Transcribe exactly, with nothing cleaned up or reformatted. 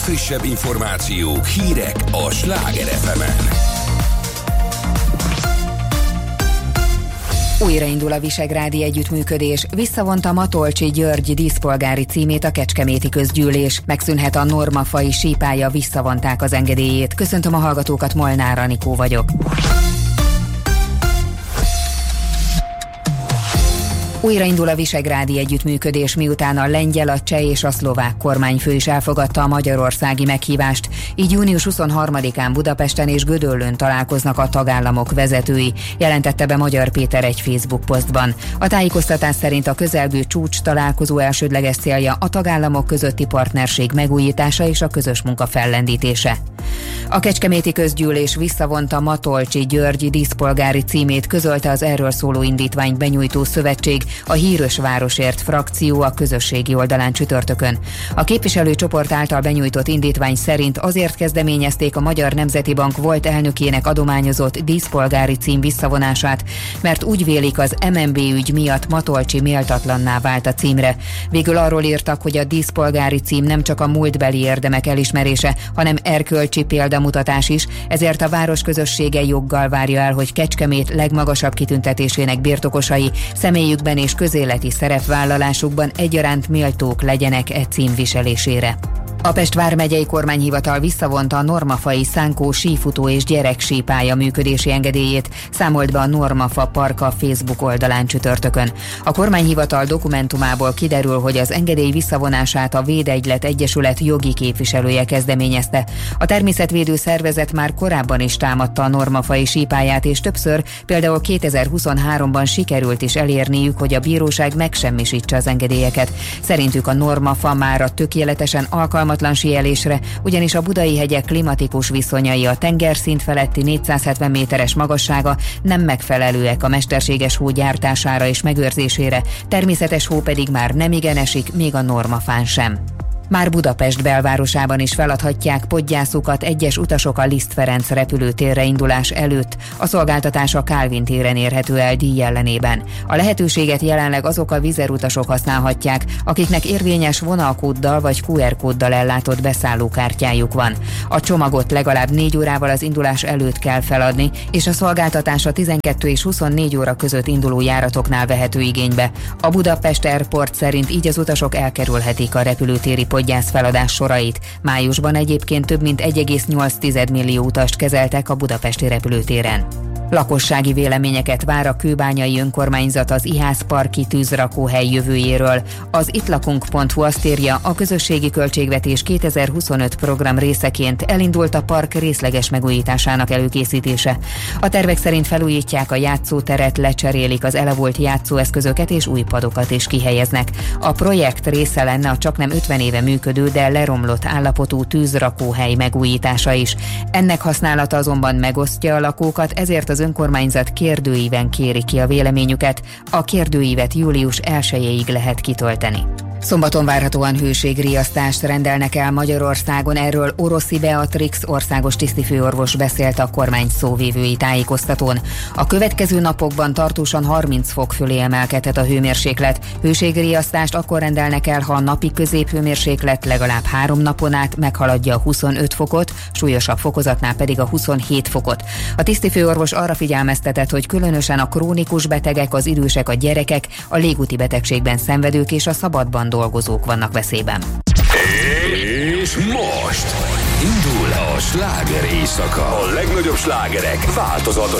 legfrissebb információk, hírek a Sláger ef emen. Újraindul a visegrádi együttműködés, visszavonta Matolcsy György díszpolgári címét a kecskeméti közgyűlés, megszűnhet a normafai sípálya, visszavonták az engedélyét. Köszöntöm a hallgatókat, Molnár Anikó vagyok. Újraindul a visegrádi együttműködés, miután a lengyel, a cseh és a szlovák kormányfő is elfogadta a magyarországi meghívást. Így június huszonharmadikán Budapesten és Gödöllőn találkoznak a tagállamok vezetői, jelentette be Magyar Péter egy Facebook posztban. A tájékoztatás szerint a közelgő csúcs találkozó elsődleges célja a tagállamok közötti partnerség megújítása és a közös munka fellendítése. A kecskeméti közgyűlés visszavonta Matolcsy György díszpolgári címét, közölte az erről szóló indítványt benyújtó szövetség, a Hírös Városért frakció a közösségi oldalán csütörtökön. A képviselőcsoport által benyújtott indítvány szerint azért kezdeményezték a Magyar Nemzeti Bank volt elnökének adományozott díszpolgári cím visszavonását, mert úgy vélik, az em en bé ügy miatt Matolcsy méltatlanná vált a címre. Végül arról írtak, hogy a díszpolgári cím nem csak a múltbeli érdemek elismerése, hanem erkölcsi példamutatás is, ezért a város közössége joggal várja el, hogy Kecskemét legmagasabb kitüntetésének birtokosai személyükben és közéleti szerepvállalásukban egyaránt méltók legyenek e cím viselésére. A Pest vármegyei kormányhivatal visszavonta a Normafa-i Szánkó sífutó és gyereksípálya működési engedélyét, számolt be a Normafa Park a Facebook oldalán csütörtökön. A kormányhivatal dokumentumából kiderül, hogy az engedély visszavonását a Védegylet Egyesület jogi képviselője kezdeményezte. A természetvédő szervezet már korábban is támadta a Normafa-i sípályát, és többször, például kétezer-huszonháromban sikerült is elérniük, hogy a bíróság megsemmisítse az engedélyeket. Szerintük a Normafa már a tökéletesen alkalmas síelésre, ugyanis a Budai hegyek klimatikus viszonyai, a tengerszint feletti négyszázhetven méteres magassága nem megfelelőek a mesterséges hó gyártására és megőrzésére, természetes hó pedig már nem igen esik, még a Normafán sem. Már Budapest belvárosában is feladhatják podgyászukat egyes utasok a Liszt Ferenc repülőtérre indulás előtt. A szolgáltatás a Kálvin téren érhető el díj ellenében. A lehetőséget jelenleg azok a vizerutasok használhatják, akiknek érvényes vonalkóddal vagy kú er kóddal ellátott beszállókártyájuk van. A csomagot legalább négy órával az indulás előtt kell feladni, és a szolgáltatás a tizenkettő és huszonnégy óra között induló járatoknál vehető igénybe. A Budapest Airport szerint így az utasok elkerülhetik a repülőtéri podgyász feladás sorait. Májusban egyébként több mint egy egész nyolc millió utast kezeltek a budapesti repülőtéren. Lakossági véleményeket vár a kőbányai önkormányzat az Ihász parki tűzrakóhely jövőjéről. Az itlakunk pont hu azt írja, a közösségi költségvetés kétezer-huszonöt program részeként elindult a park részleges megújításának előkészítése. A tervek szerint felújítják a játszóteret, lecserélik az elavult játszóeszközöket és új padokat is kihelyeznek. A projekt része lenne a csaknem ötven éve működő, de leromlott állapotú tűzrakóhely megújítása is. Ennek használata azonban megosztja a lakókat, ezért az önkormányzat kérdőíven kéri ki a véleményüket. A kérdőívet július elsejéig lehet kitölteni. Szombaton várhatóan hőségriasztást rendelnek el Magyarországon, erről Oroszi Beatrix országos tisztifőorvos beszélt a kormány szóvivői tájékoztatón. A következő napokban tartósan harminc fok fölé emelkedhet a hőmérséklet. Hőségriasztást akkor rendelnek el, ha a napi középhőmérséklet legalább három napon át meghaladja a huszonöt fokot, súlyosabb fokozatnál pedig a huszonhét fokot. A tisztifőorvos arra figyelmeztetett, hogy különösen a krónikus betegek, az idősek, a gyerekek, a légúti betegségben szenvedők és a szabadban dolgozók vannak veszélyben. És most indul a sláger éjszaka. A legnagyobb slágerek változatos